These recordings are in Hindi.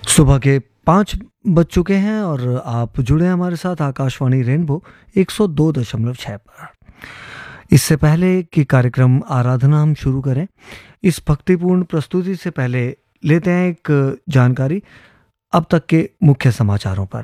सुबह के 5 बज चुके हैं और आप जुड़े हैं हमारे साथ आकाशवाणी रेनबो 102.6 पर। इससे पहले कि कार्यक्रम आराधना हम शुरू करें, इस भक्तिपूर्ण प्रस्तुति से पहले लेते हैं एक जानकारी अब तक के मुख्य समाचारों पर।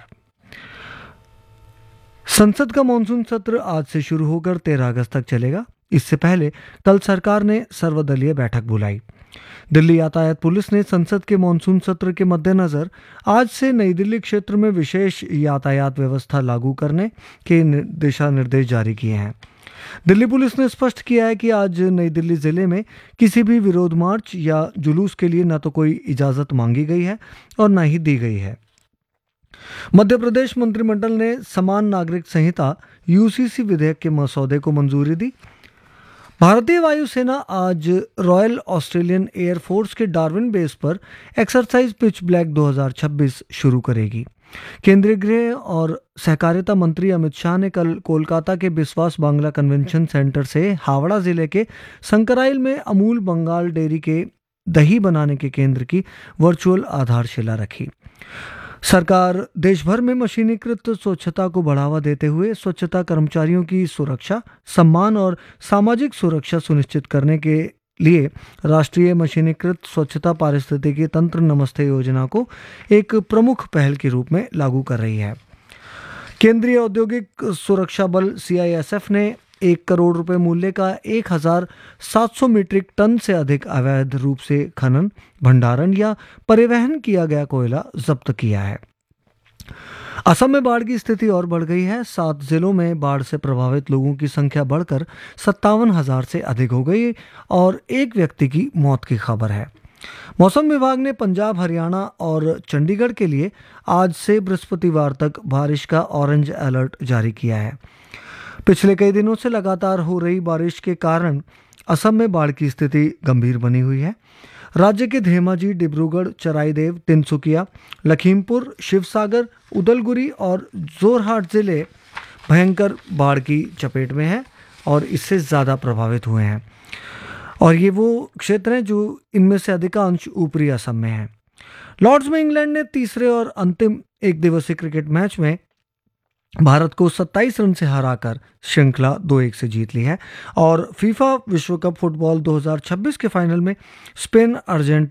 संसद का मानसून सत्र आज से शुरू होकर 13 अगस्त तक चलेगा। इससे पहले कल सरकार ने सर्वदलीय बैठक बुलाई। दिल्ली यातायात पुलिस ने संसद के मानसून सत्र के मद्देनजर आज से नई दिल्ली क्षेत्र में विशेष यातायात व्यवस्था लागू करने के दिशा निर्देश जारी किए हैं। दिल्ली पुलिस ने स्पष्ट किया है कि आज नई दिल्ली जिले में किसी भी विरोध मार्च या जुलूस के लिए न तो कोई इजाजत मांगी गई है और न ही दी गई है। मध्य प्रदेश मंत्रिमंडल ने समान नागरिक संहिता यूसीसी विधेयक के मसौदे को मंजूरी दी। भारतीय वायुसेना आज रॉयल ऑस्ट्रेलियन एयर फोर्स के डार्विन बेस पर एक्सरसाइज पिच ब्लैक 2026 शुरू करेगी। केंद्रीय गृह और सहकारिता मंत्री अमित शाह ने कल कोलकाता के बिस्वास बांग्ला कन्वेंशन सेंटर से हावड़ा जिले के संकराइल में अमूल बंगाल डेयरी के दही बनाने के केंद्र की वर्चुअल आधारशिला रखी। सरकार देश भर में मशीनीकृत स्वच्छता को बढ़ावा देते हुए स्वच्छता कर्मचारियों की सुरक्षा, सम्मान और सामाजिक सुरक्षा सुनिश्चित करने के लिए राष्ट्रीय मशीनीकृत स्वच्छता पारिस्थितिकी तंत्र नमस्ते योजना को एक प्रमुख पहल के रूप में लागू कर रही है। केंद्रीय औद्योगिक सुरक्षा बल सीआईएसएफ ने 1 करोड़ रुपए मूल्य का 1700 मीट्रिक टन से अधिक अवैध रूप से खनन, भंडारण या परिवहन किया गया कोयला जब्त किया है। असम में बाढ़ की स्थिति और बढ़ गई है। 7 जिलों में बाढ़ से प्रभावित लोगों की संख्या बढ़कर 57,000 से अधिक हो गई और एक व्यक्ति की मौत की खबर है। मौसम विभाग ने पंजाब, हरियाणा और चंडीगढ़ के लिए आज से बृहस्पतिवार तक बारिश का ऑरेंज अलर्ट जारी किया है। पिछले कई दिनों से लगातार हो रही बारिश के कारण असम में बाढ़ की स्थिति गंभीर बनी हुई है। राज्य के धेमाजी, डिब्रूगढ़, चराईदेव, तिनसुकिया, लखीमपुर, शिवसागर, उदलगुरी और जोरहाट जिले भयंकर बाढ़ की चपेट में हैं और इससे ज़्यादा प्रभावित हुए हैं। और ये वो क्षेत्र हैं जो इनमें से अधिकांश ऊपरी असम में हैं। लॉर्ड्स में इंग्लैंड ने तीसरे और अंतिम एक दिवसीय क्रिकेट मैच में भारत को 27 रन से हराकर श्रृंखला 2-1 से जीत ली है और फीफा विश्व कप फुटबॉल 2026 के फाइनल में स्पेन अर्जेंटीना